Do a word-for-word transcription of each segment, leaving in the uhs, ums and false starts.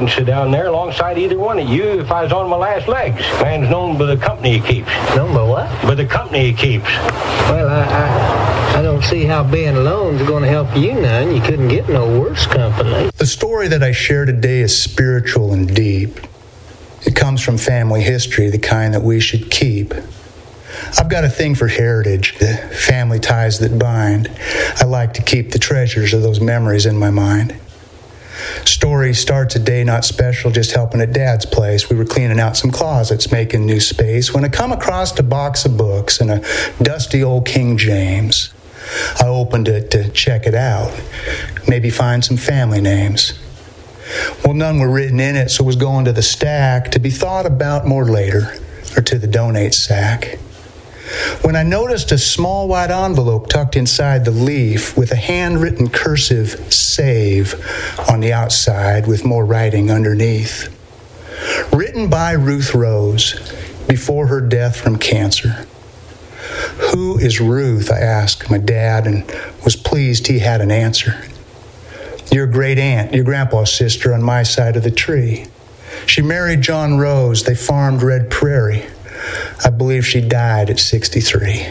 wouldn't sit down there alongside either one of you if I was on my last legs. Man's known by the company he keeps. Known by what? By the company he keeps. Well, I, I, I don't see how being alone is going to help you none. You couldn't get no worse company. The story that I share today is spiritual and deep. It comes from family history, the kind that we should keep. I've got a thing for heritage, the family ties that bind. I like to keep the treasures of those memories in my mind. Story starts a day not special, just helping at Dad's place. We were cleaning out some closets, making new space, when I come across a box of books and a dusty old King James. I opened it to check it out, maybe find some family names. Well, none were written in it, so it was going to the stack to be thought about more later, or to the donate sack. When I noticed a small white envelope tucked inside the leaf with a handwritten cursive save on the outside with more writing underneath. Written by Ruth Rose before her death from cancer. Who is Ruth? I asked my dad and was pleased he had an answer. Your great aunt, your grandpa's sister on my side of the tree. She married John Rose. They farmed Red Prairie. I believe she died at sixty-three.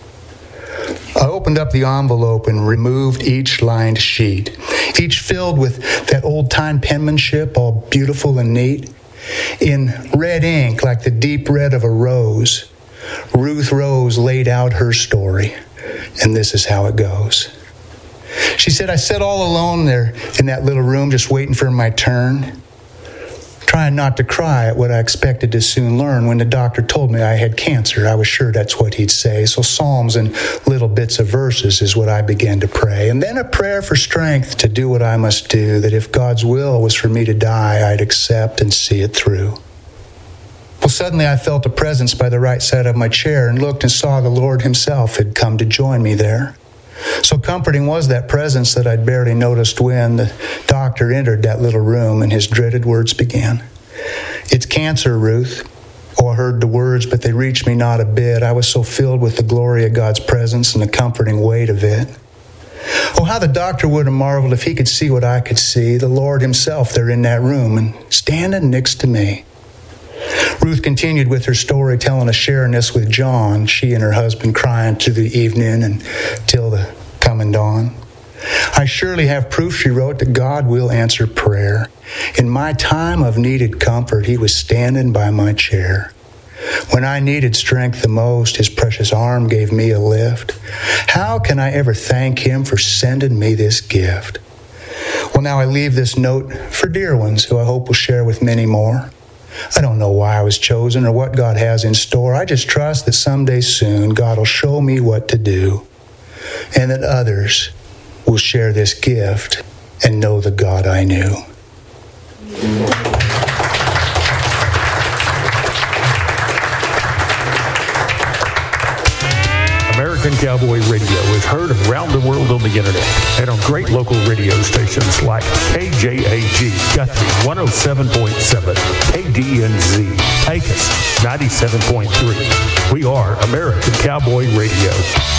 I opened up the envelope and removed each lined sheet, each filled with that old-time penmanship, all beautiful and neat. In red ink, like the deep red of a rose, Ruth Rose laid out her story, and this is how it goes. She said, I sat all alone there in that little room just waiting for my turn, trying not to cry at what I expected to soon learn. When the doctor told me I had cancer, I was sure that's what he'd say. So psalms and little bits of verses is what I began to pray. And then a prayer for strength to do what I must do, that if God's will was for me to die, I'd accept and see it through. Well, suddenly I felt a presence by the right side of my chair and looked and saw the Lord himself had come to join me there. So comforting was that presence that I'd barely noticed when the doctor entered that little room and his dreaded words began. It's cancer, Ruth. Oh, I heard the words, but they reached me not a bit. I was so filled with the glory of God's presence and the comforting weight of it. Oh, how the doctor would have marveled if he could see what I could see, the Lord himself there in that room and standing next to me. Ruth continued with her story, telling us sharing this with John, she and her husband crying through the evening and till the coming dawn. I surely have proof, she wrote, that God will answer prayer. In my time of needed comfort, he was standing by my chair. When I needed strength the most, his precious arm gave me a lift. How can I ever thank him for sending me this gift? Well, now I leave this note for dear ones who I hope will share with many more. I don't know why I was chosen or what God has in store. I just trust that someday soon God will show me what to do, and that others will share this gift and know the God I knew. American Cowboy Radio is heard around the world on the internet and on great local radio stations like K J A G, Guthrie one oh seven point seven, K D N Z, Pecos ninety-seven point three. We are American Cowboy Radio.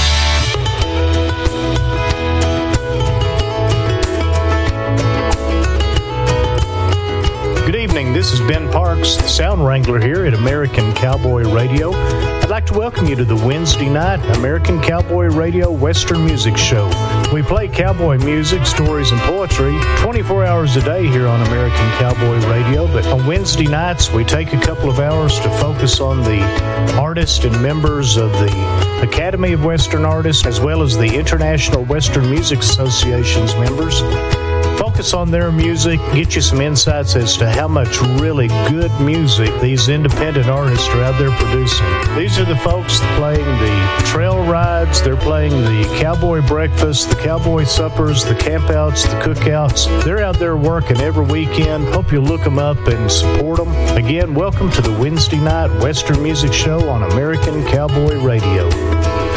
Good evening, this is Ben Parks, the Sound Wrangler here at American Cowboy Radio. I'd like to welcome you to the Wednesday night American Cowboy Radio Western Music Show. We play cowboy music, stories, and poetry twenty-four hours a day here on American Cowboy Radio, but on Wednesday nights we take a couple of hours to focus on the artists and members of the Academy of Western Artists as well as the International Western Music Association's members. Focus on their music, get you some insights as to how much really good music these independent artists are out there producing. These are the folks playing the trail rides, they're playing the cowboy breakfast, the cowboy suppers, the campouts, the cookouts. They're out there working every weekend. Hope you'll look them up and support them. Again, welcome to the Wednesday night Western Music Show on American Cowboy Radio.